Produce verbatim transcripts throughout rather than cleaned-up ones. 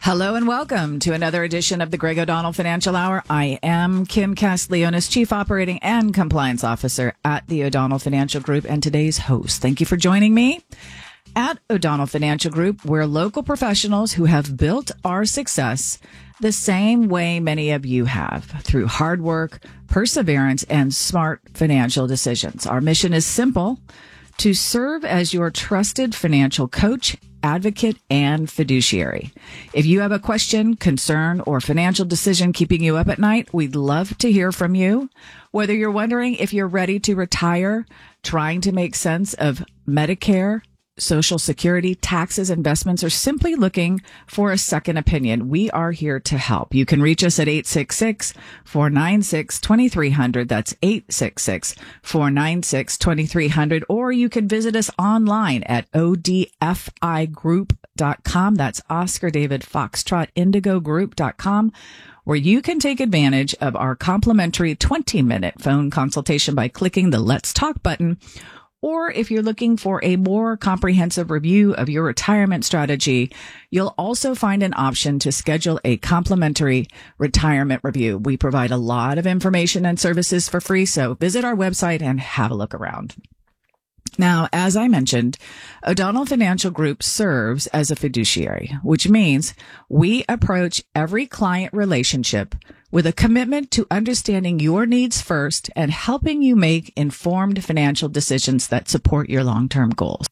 Hello and welcome to another edition of the Greg O'Donnell Financial Hour. I am Kim Castiglionis, Chief Operating and Compliance Officer at the O'Donnell Financial Group and today's host. Thank you for joining me. At O'Donnell Financial Group, we're local professionals who have built our success the same way many of you have, through hard work, perseverance, and smart financial decisions. Our mission is simple: to serve as your trusted financial coach, advocate, and fiduciary. If you have a question, concern, or financial decision keeping you up at night, we'd love to hear from you. Whether you're wondering if you're ready to retire, trying to make sense of Medicare, Social Security, taxes, investments, or simply looking for a second opinion, we are here to help. You can reach us at eight six six, four nine six, two three zero zero. That's eight six six, four nine six, two three zero zero. Or you can visit us online at O D F I group dot com. That's Oscar David Foxtrot Indigo Group dot com, where you can take advantage of our complimentary twenty minute phone consultation by clicking the Let's Talk button. Or if you're looking for a more comprehensive review of your retirement strategy, you'll also find an option to schedule a complimentary retirement review. We provide a lot of information and services for free, so visit our website and have a look around. Now, as I mentioned, O'Donnell Financial Group serves as a fiduciary, which means we approach every client relationship with a commitment to understanding your needs first and helping you make informed financial decisions that support your long-term goals.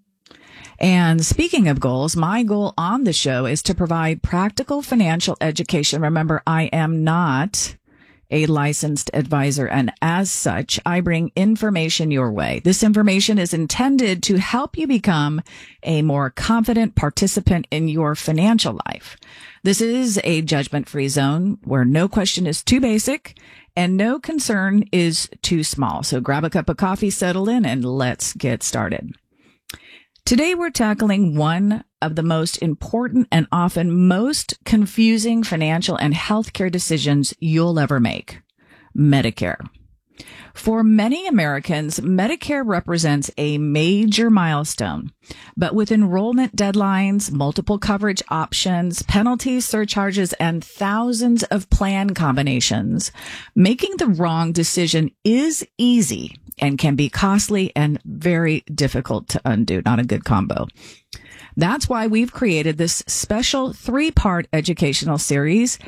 And speaking of goals, my goal on the show is to provide practical financial education. Remember, I am not a licensed advisor, and as such, I bring information your way. This information is intended to help you become a more confident participant in your financial life. This is a judgment-free zone where no question is too basic and no concern is too small. So grab a cup of coffee, settle in, and let's get started. Today, we're tackling one of the most important and often most confusing financial and healthcare decisions you'll ever make: Medicare. For many Americans, Medicare represents a major milestone, but with enrollment deadlines, multiple coverage options, penalties, surcharges, and thousands of plan combinations, making the wrong decision is easy and can be costly and very difficult to undo. Not a good combo. That's why we've created this special three-part educational series,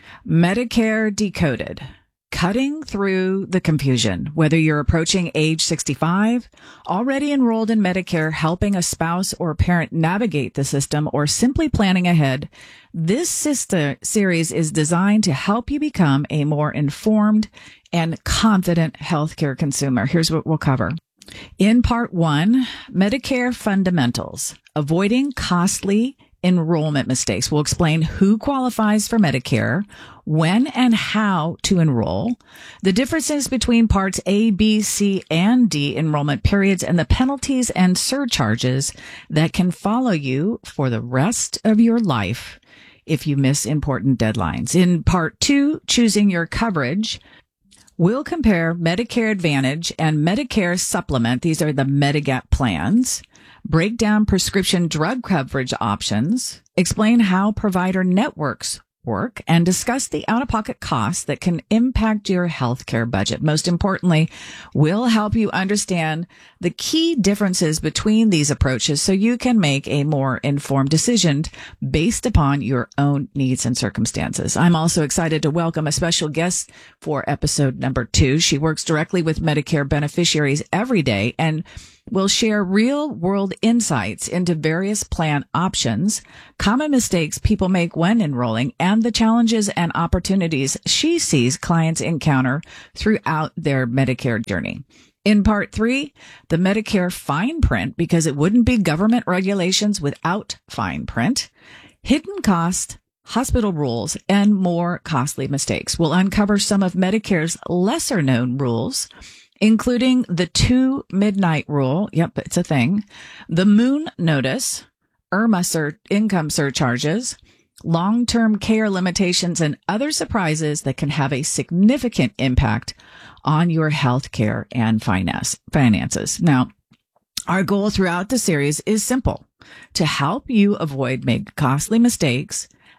Medicare Decoded. Cutting through the confusion. Whether you're approaching age sixty-five, already enrolled in Medicare, helping a spouse or parent navigate the system, or simply planning ahead, this sister series is designed to help you become a more informed and confident healthcare consumer. Here's what we'll cover. In part one, Medicare fundamentals, avoiding costly enrollment mistakes. We'll explain who qualifies for Medicare, when and how to enroll, the differences between parts A, B, C, and D enrollment periods, and the penalties and surcharges that can follow you for the rest of your life if you miss important deadlines. In part two, choosing your coverage, we'll compare Medicare Advantage and Medicare Supplement. These are the Medigap plans. Break down prescription drug coverage options, explain how provider networks work, and discuss the out-of-pocket costs that can impact your healthcare budget. Most importantly, we'll help you understand the key differences between these approaches so you can make a more informed decision based upon your own needs and circumstances. I'm also excited to welcome a special guest for episode number two. She works directly with Medicare beneficiaries every day and will share real-world insights into various plan options, common mistakes people make when enrolling, and the challenges and opportunities she sees clients encounter throughout their Medicare journey. In part three, the Medicare fine print, because it wouldn't be government regulations without fine print, hidden cost, hospital rules, and more costly mistakes. We'll uncover some of Medicare's lesser-known rules, including the two midnight rule. Yep, it's a thing. The moon notice, IRMA sur- income surcharges, long-term care limitations, and other surprises that can have a significant impact on your health care and finance, finances. Now, our goal throughout the series is simple: to help you avoid make costly mistakes,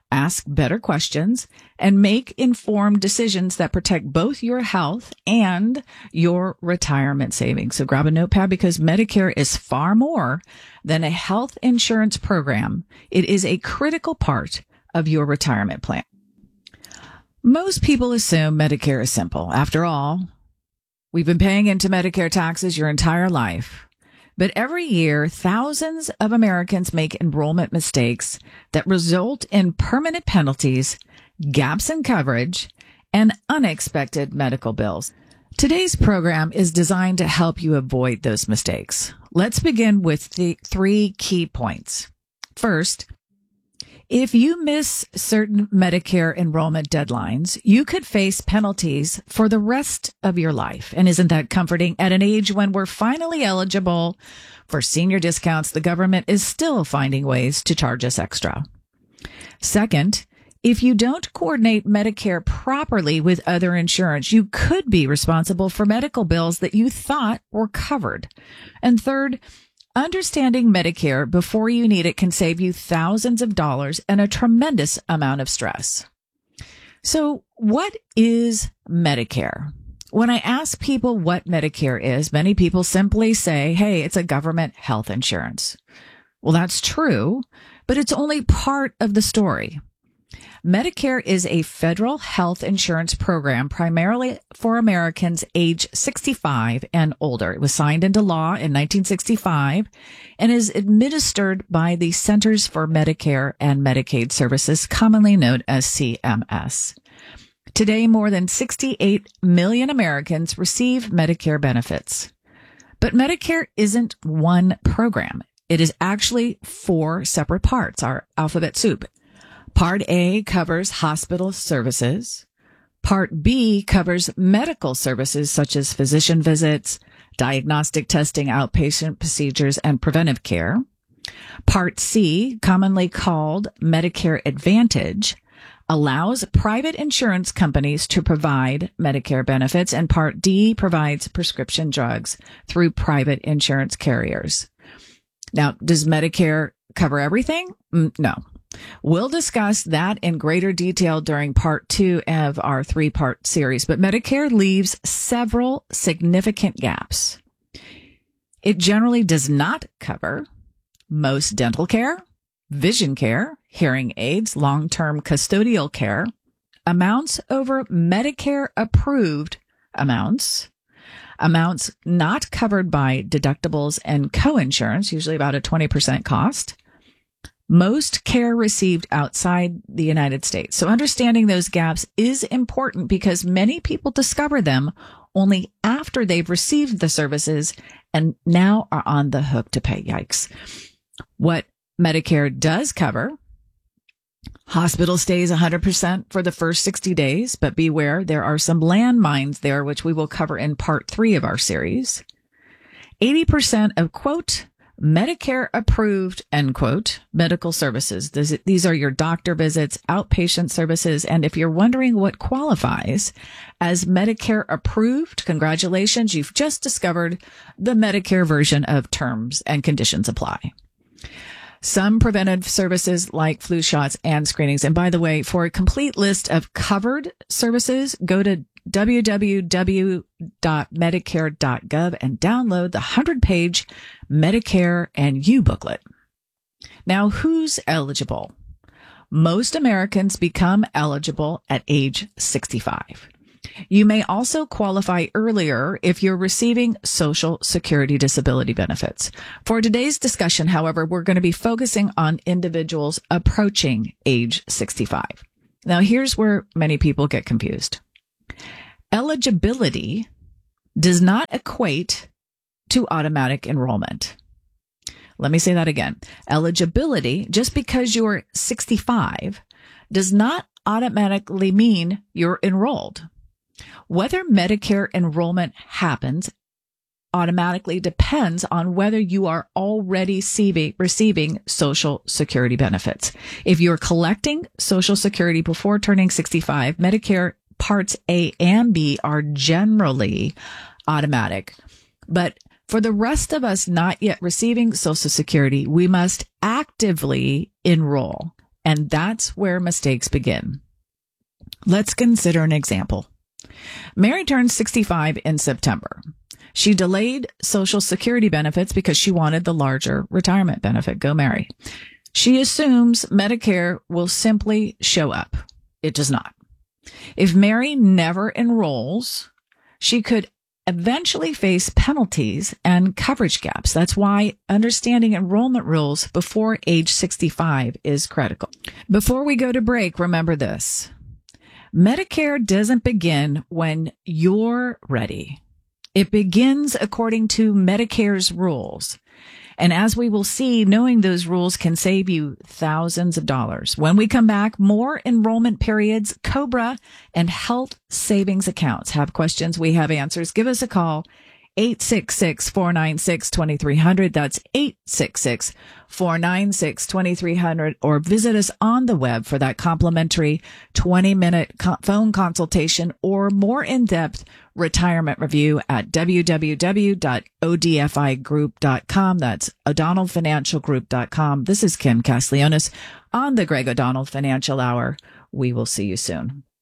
ask better questions, and make informed decisions that protect both your health and your retirement savings. So grab a notepad, because Medicare is far more than a health insurance program. It is a critical part of your retirement plan. Most people assume Medicare is simple. After all, we've been paying into Medicare taxes your entire life. But every year, thousands of Americans make enrollment mistakes that result in permanent penalties, gaps in coverage, and unexpected medical bills. Today's program is designed to help you avoid those mistakes. Let's begin with the three key points. First, if you miss certain Medicare enrollment deadlines, you could face penalties for the rest of your life. And isn't that comforting? At an age when we're finally eligible for senior discounts, the government is still finding ways to charge us extra. Second, if you don't coordinate Medicare properly with other insurance, you could be responsible for medical bills that you thought were covered. And third, understanding Medicare before you need it can save you thousands of dollars and a tremendous amount of stress. So what is Medicare? When I ask people what Medicare is, many people simply say, hey, it's a government health insurance. Well, that's true, but it's only part of the story. Medicare is a federal health insurance program primarily for Americans age sixty-five and older. It was signed into law in nineteen sixty-five and is administered by the Centers for Medicare and Medicaid Services, commonly known as C M S. Today, more than sixty-eight million Americans receive Medicare benefits. But Medicare isn't one program. It is actually four separate parts, our alphabet soup. Part A covers hospital services. Part B covers medical services such as physician visits, diagnostic testing, outpatient procedures, and preventive care. Part C, commonly called Medicare Advantage, allows private insurance companies to provide Medicare benefits, and Part D provides prescription drugs through private insurance carriers. Now, does Medicare cover everything? No. We'll discuss that in greater detail during part two of our three-part series, but Medicare leaves several significant gaps. It generally does not cover most dental care, vision care, hearing aids, long-term custodial care, amounts over Medicare-approved amounts, amounts not covered by deductibles and coinsurance, usually about a twenty percent cost, most care received outside the United States. So understanding those gaps is important because many people discover them only after they've received the services and now are on the hook to pay. Yikes. What Medicare does cover: hospital stays one hundred percent for the first sixty days, but beware, there are some landmines there, which we will cover in part three of our series. eighty percent of, quote, Medicare approved, end quote, medical services. These are your doctor visits, outpatient services. And if you're wondering what qualifies as Medicare approved, congratulations, you've just discovered the Medicare version of terms and conditions apply. Some preventive services like flu shots and screenings. And by the way, for a complete list of covered services, go to w w w dot medicare dot gov and download the hundred-page Medicare and You booklet. Now, who's eligible? Most Americans become eligible at age sixty-five. You may also qualify earlier if you're receiving Social Security disability benefits. For today's discussion, however, we're going to be focusing on individuals approaching age sixty-five. Now, here's where many people get confused. Eligibility does not equate to automatic enrollment. Let me say that again. Eligibility, just because you're sixty-five, does not automatically mean you're enrolled. Whether Medicare enrollment happens automatically depends on whether you are already receiving Social Security benefits. If you're collecting Social Security before turning sixty-five, Medicare Parts A and B are generally automatic. But for the rest of us not yet receiving Social Security, we must actively enroll. And that's where mistakes begin. Let's consider an example. Mary turned sixty-five in September. She delayed Social Security benefits because she wanted the larger retirement benefit. Go Mary. She assumes Medicare will simply show up. It does not. If Mary never enrolls, she could eventually face penalties and coverage gaps. That's why understanding enrollment rules before age sixty-five is critical. Before we go to break, remember this. Medicare doesn't begin when you're ready. It begins according to Medicare's rules. And as we will see, knowing those rules can save you thousands of dollars. When we come back, more enrollment periods, COBRA, and health savings accounts. Have questions? We have answers. Give us a call. eight six six, four nine six, two three zero zero. That's eight six six, four nine six, two three zero zero. Or visit us on the web for that complimentary twenty minute co- phone consultation or more in-depth retirement review at w w w dot o d f i group dot com. That's O'Donnell Financial Group dot com. This is Kim Castiglionis on the Greg O'Donnell Financial Hour. We will see you soon.